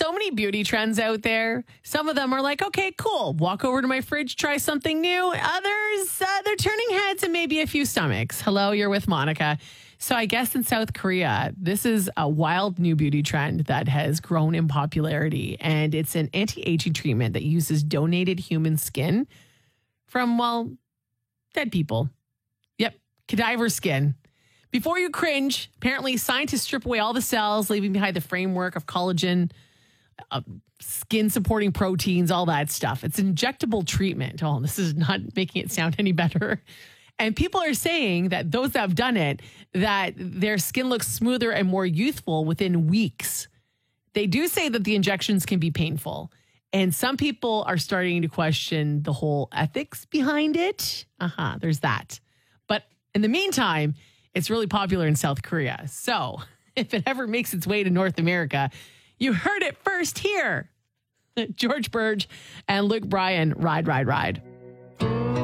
so many beauty trends out there. Some of them are like, okay, cool. Walk over to my fridge, try something new. Others, they're turning heads and maybe a few stomachs. Hello, you're with Monica. So I guess in South Korea, this is a wild new beauty trend that has grown in popularity. And it's an anti-aging treatment that uses donated human skin from, well, dead people. Yep, cadaver skin. Before you cringe, apparently scientists strip away all the cells, leaving behind the framework of collagen, skin-supporting proteins, all that stuff. It's an injectable treatment. Oh, this is not making it sound any better. And people are saying that those that have done it, that their skin looks smoother and more youthful within weeks. They do say that the injections can be painful. And some people are starting to question the whole ethics behind it. There's that. But in the meantime, it's really popular in South Korea. So if it ever makes its way to North America, you heard it first here. George Burge and Luke Bryan, Ride, Ride, Ride.